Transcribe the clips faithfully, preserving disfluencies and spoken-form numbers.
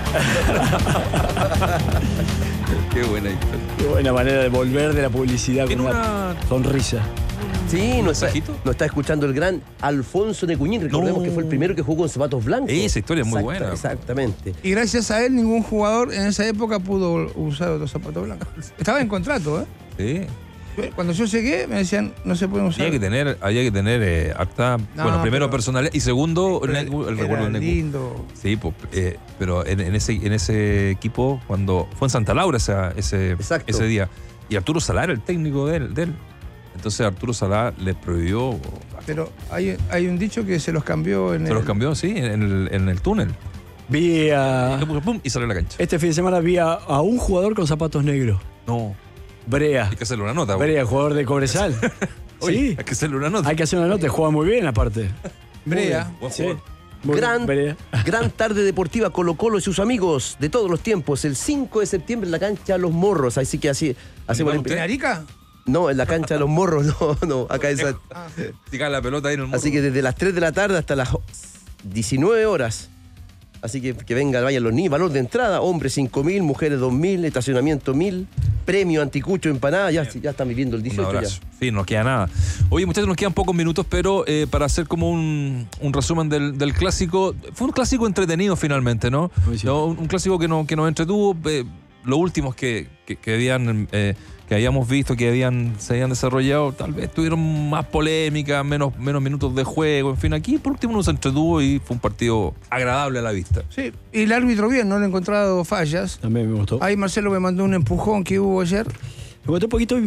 Qué buena historia. Qué buena manera de volver de la publicidad con una, una sonrisa. Sí, nos está, mensajito? nos está escuchando el gran Alfonso Necuñín. Recordemos No. que fue el primero que jugó con zapatos blancos. Esa historia es muy Exacta- buena. Exactamente. Y gracias a él, ningún jugador en esa época pudo usar otros zapatos blancos. Estaba en contrato, ¿eh? Sí. Cuando yo llegué, me decían, no se pueden usar. Había que tener, había que tener eh, harta. No, bueno, primero pero- personalidad y segundo, Pero Necu, el era recuerdo de Necu. lindo. Sí, pues, eh, pero en, en ese, en ese equipo, cuando fue en Santa Laura esa- ese, Exacto. ese día, y Arturo Salá era el técnico de él, de él. Entonces Arturo Salá le prohibió, Pero hay, hay un dicho que se los cambió en se el... los cambió, sí, en el, en el túnel. Vi a, Le puso pum y salió a la cancha. este fin de semana vi a, a un jugador con zapatos negros. No, Brea. hay que hacerle una nota. güey. Brea, jugador de Cobresal. Oye, Sí. hay que hacerle una nota. Hay que hacer una nota, juega muy bien aparte. Brea. Buen Sí. jugador. Muy Gran, Brea. gran tarde deportiva Colo Colo y sus amigos de todos los tiempos. El cinco de septiembre en la cancha Los Morros. Así que así hacemos ¿Animal el- ¿En Arica? No, en la cancha de Los Morros, no, no, acá en San- Tira la pelota ahí en el muro. Así que desde las tres de la tarde hasta las diecinueve horas. Así que que vengan, vayan los niños. Valor de entrada, hombres cinco mil, mujeres dos mil, estacionamiento mil, premio anticucho, empanada. Ya, ya están viviendo el Un dieciocho abrazo. ya. Sí, no queda nada. Oye, muchachos, nos quedan pocos minutos, pero eh, para hacer como un, un resumen del, del clásico, fue un clásico entretenido finalmente, ¿no? Uy, sí. No, un, un clásico que, no, que nos entretuvo. Eh, los últimos que, que, que habían, eh, que habíamos visto, que habían, se habían desarrollado, tal vez tuvieron más polémica, menos, menos minutos de juego. En fin, aquí por último nos entretuvo y fue un partido agradable a la vista. Sí, y el árbitro bien, no le he encontrado fallas. También me gustó. Ahí Marcelo me mandó un empujón que hubo ayer. Me gustó un poquito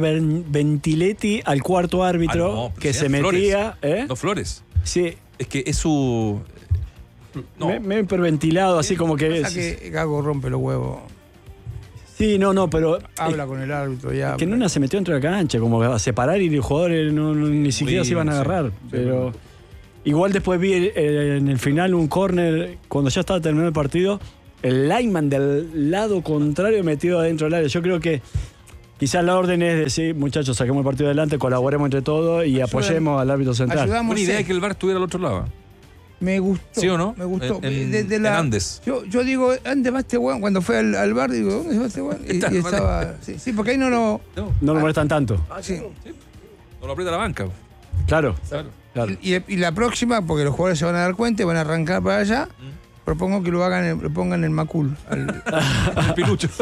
Ventiletti al cuarto árbitro, Ah, no, pero que si se eran metía. Flores. ¿eh? No, Flores. Sí, Es que es su... No, me, me he hiperventilado, así como que. Pasa que Gago rompe los huevos. Sí, no, no, pero. Habla con el árbitro ya. Que Nuna se metió dentro de la cancha, como a separar y los jugadores no, no- ni siquiera Sí, se iban a sí, agarrar. sí, pero igual después vi eh, en el final un córner, cuando ya estaba terminando el partido, el lineman del lado contrario metido adentro del área. Yo creo que quizás la orden es decir, muchachos, saquemos el partido adelante, colaboremos entre todos y apoyemos al árbitro central. Ayudamos. buena idea sí. es que el V A R estuviera al otro lado. Me gustó. ¿Sí o no? Me gustó. En- en- De- de en Andes. Yo, yo digo, ¿dónde va este weón? Cuando fue al, al bar, digo, ¿dónde va este weón? Y, Está y al bar. estaba. Sí, sí, porque ahí no lo. No, No lo molestan tanto. Sí. no lo aprieta la banca. Claro, Claro. claro. Y, y la próxima, porque los jugadores se van a dar cuenta y van a arrancar para allá, propongo que lo hagan, en- lo pongan en Macul. al- El pilucho.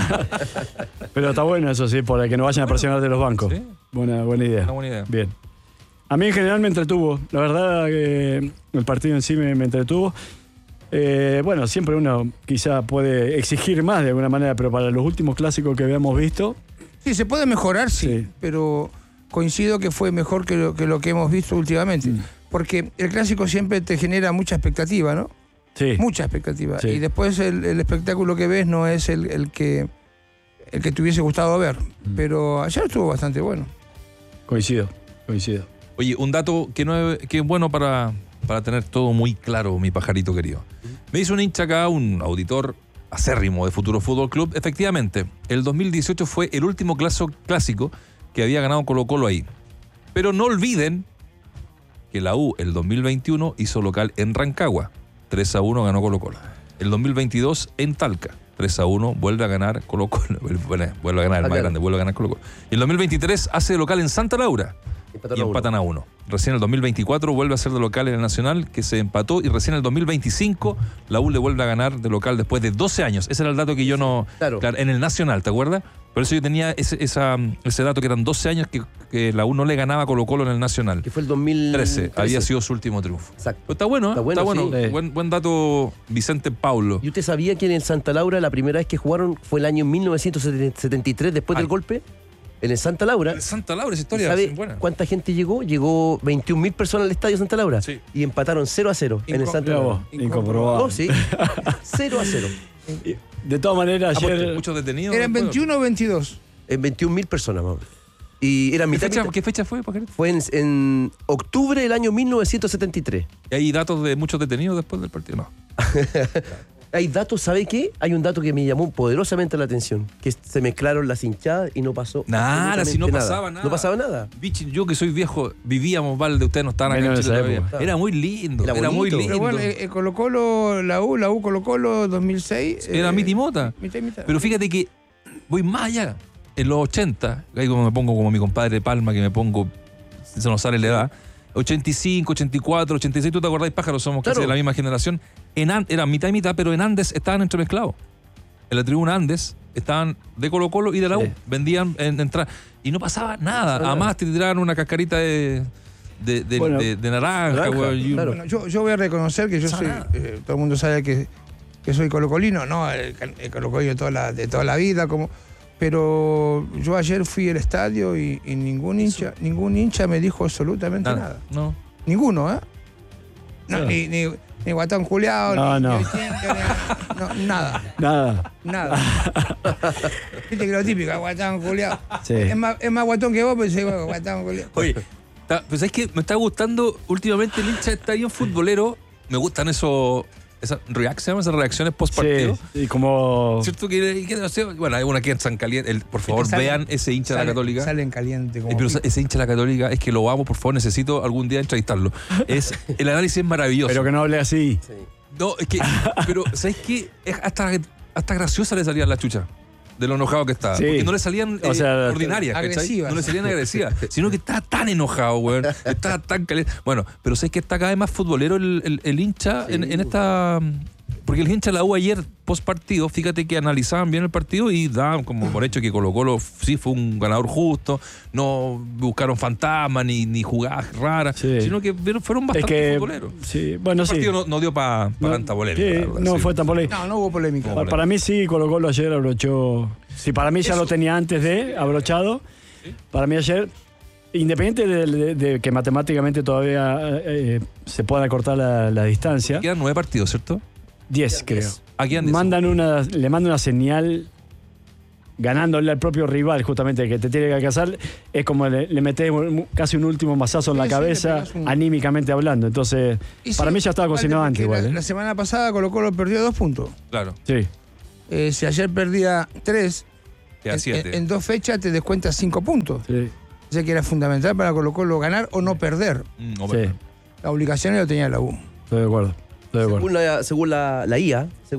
Pero está bueno eso, sí, para que no vayan a presionar de los bancos. Sí. Buena, buena idea. Una buena idea. Bien. A mí en general me entretuvo. La verdad que el partido en sí me, me entretuvo. Eh, bueno, siempre uno quizá puede exigir más de alguna manera, pero para los últimos clásicos que habíamos visto, Sí, se puede mejorar, sí, Sí. pero coincido que fue mejor que lo que, lo que hemos visto últimamente. Mm. Porque el clásico siempre te genera mucha expectativa, ¿no? sí. Mucha expectativa. Sí. Y después el, el espectáculo que ves no es el, el que el que te hubiese gustado ver. Mm. Pero ayer estuvo bastante bueno. Coincido, coincido. Oye, un dato que, no es, que es bueno para, para tener todo muy claro, mi pajarito querido. Me hizo un hincha acá, un auditor acérrimo de Futuro Fútbol Club. Efectivamente, el dos mil dieciocho fue el último claso- clásico que había ganado Colo Colo ahí. Pero no olviden que la U el dos mil veintiuno hizo local en Rancagua. tres a uno ganó Colo Colo. El dos mil veintidós en Talca. tres a uno vuelve a ganar Colo Colo. Vuelve, vuelve a ganar el Ah, más claro. grande, vuelve a ganar Colo Colo. Y el dos mil veintitrés hace de local en Santa Laura. Empataron Y a uno. empatan a uno. Recién el dos mil veinticuatro vuelve a ser de local en el Nacional, que se empató, y recién el dos mil veinticinco la U le vuelve a ganar de local después de doce años. Ese era el dato que yo no... Claro. en el Nacional, ¿te acuerdas? Por eso yo tenía ese, esa, ese dato que eran doce años que, que la U no le ganaba a Colo Colo en el Nacional. Que fue el dos mil trece, había sido su último triunfo. Exacto. Pero está bueno, ¿eh? Está bueno, Está bueno. sí. Buen, buen dato, Vicente Paulo. ¿Y usted sabía que en el Santa Laura la primera vez que jugaron fue el año mil novecientos setenta y tres después Ay. del golpe? En el Santa Laura. En Santa Laura, esa historia ¿Sabe es buena. cuánta gente llegó? Llegó veintiún mil personas al estadio Santa Laura. Sí. Y empataron cero a cero en el Incom- Santa Mira Laura. vos, incomprobable. No, sí. cero a cero. De todas maneras, Ah, pues, ayer. muchos detenidos. ¿Eran después. veintiuno o veintidós? En veintiún mil personas, más o menos. Y eran ¿Qué mitad, fecha, mitad. ¿Qué fecha fue, pajarito? Fue en, en octubre del año mil novecientos setenta y tres. ¿Y hay datos de muchos detenidos después del partido? No. Hay datos, ¿sabe qué? Hay un dato que me llamó poderosamente la atención, que se mezclaron las hinchadas y no pasó Nada, si no absolutamente pasaba nada. No pasaba nada. Bichi, yo que soy viejo, vivíamos, Valde, ustedes no estaban acá en Menos en Chile esa todavía. época. Era muy lindo, Era era, muy bonito. lindo. Pero bueno, eh, eh, Colo Colo, la U, la U Colo Colo dos mil seis. Era eh, mitad y mota. mitad y mitad. Pero fíjate que voy más allá. En los ochenta, ahí como me pongo como mi compadre Palma, que me pongo, se nos sale la edad, ochenta y cinco, ochenta y cuatro, ochenta y seis, ¿tú te acordás, pájaros? Somos casi Claro. de la misma generación. En An- era mitad y mitad, pero en Andes estaban entremezclados. En la tribuna Andes estaban de Colo Colo y de la U. Sí. Vendían en entrada. Y no pasaba nada. pasaba Además te tiraban una cascarita de, de, de- Bueno, de- de naranja. naranja, weón, y- claro. Bueno, yo, yo voy a reconocer que yo Sabe soy. nada. eh, todo el mundo sabe que, que soy colocolino, ¿no? El, el colocolino de toda la, de toda la vida, como. Pero yo ayer fui al estadio y, y ningún hincha, ningún hincha me dijo absolutamente nada. nada. No. Ninguno, ¿eh? No, Sí. ni, ni, ni guatón culeado, No, ni, no. ni ochenta, ni- no, nada, Nada. nada. Viste que lo típico, guatón culeado. Sí. Es más, es más guatón que vos, pero sí, guatón culeado. Oye, está- pues es que me está gustando últimamente el hincha está bien futbolero. Me gustan esos. Esas reacciones, esas reacciones post partido. Sí, y como... ¿Cierto? Que, que no sé, bueno, hay una que en San Caliente. El- por favor, Salen- vean ese hincha de la salen- Católica. Salen caliente como Eh, pero pico. ese hincha de la Católica es que lo amo, por favor, necesito algún día entrevistarlo. Es, el análisis es maravilloso. Pero que no hable así. Sí. No, es que, pero, ¿sabes qué? Es hasta, hasta graciosa le salían la chucha. De lo enojado que estaba. Sí. Porque no le salían O eh, sea, ordinarias, ¿cachai? agresivas. No le salían agresivas. Sino que estaba tan enojado, weón. Estaba tan caliente. Bueno, pero ¿sabes que está cada vez más futbolero el, el- el hincha en, en esta. Porque el hincha de la U ayer, post partido, fíjate que analizaban bien el partido y daban como por hecho que Colo Colo sí fue un ganador justo, no buscaron fantasmas ni, ni jugadas raras, Sí. sino que vieron- fueron Es bastante que... futboleros. Sí, bueno, El sí. partido no, no dio para No, tanta polémica. sí, la verdad, no sí. fue tan polémico. No, no hubo polémica. No. Pa- Para mí sí, Colo Colo ayer abrochó. Si para mí ya Eso. lo tenía antes de abrochado, para mí ayer, independiente de, de- de que matemáticamente todavía eh, se pueda cortar la, la distancia, Quedan nueve partidos, ¿cierto? diez creo. Aquí han Mandan una, le manda una señal ganándole al propio rival, justamente, que te tiene que alcanzar. Es como le, le metes un- casi un último mazazo en la Sí, sí, le cabeza, pegas un- anímicamente hablando. Entonces, Y para sí, mí ya estaba vale, cocinado porque antes igual. La, ¿eh? la semana pasada Colo Colo perdió dos puntos. Claro, Sí. Eh, si ayer perdía tres, quedan en, siete. en- en dos fechas te descuentas cinco puntos. Sí. O sea que era fundamental para Colo Colo ganar o no perder. Mm, no, Sí. perdón. La obligación lo tenía la U. Estoy de acuerdo. Estoy de acuerdo. Según la, según la, la I A,